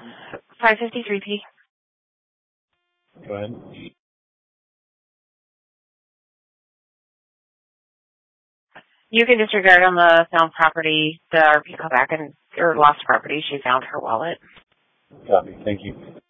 553P. Go ahead. You can disregard on the found property, the RP callback or lost property. She found her wallet. Copy. Thank you.